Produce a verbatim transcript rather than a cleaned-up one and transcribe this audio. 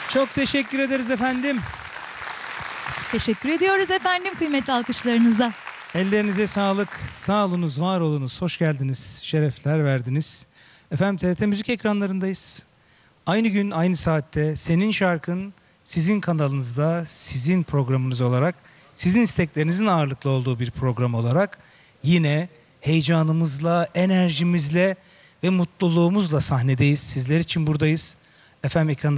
Çok teşekkür ederiz efendim. Teşekkür ediyoruz efendim kıymetli alkışlarınıza. Ellerinize sağlık. Sağ olunuz, var olunuz. Hoş geldiniz. Şerefler verdiniz. Efendim T R T Müzik ekranlarındayız. Aynı gün, aynı saatte senin şarkın sizin kanalınızda, sizin programınız olarak, sizin isteklerinizin ağırlıklı olduğu bir program olarak yine heyecanımızla, enerjimizle ve mutluluğumuzla sahnedeyiz. Sizler için buradayız. Efendim ekranda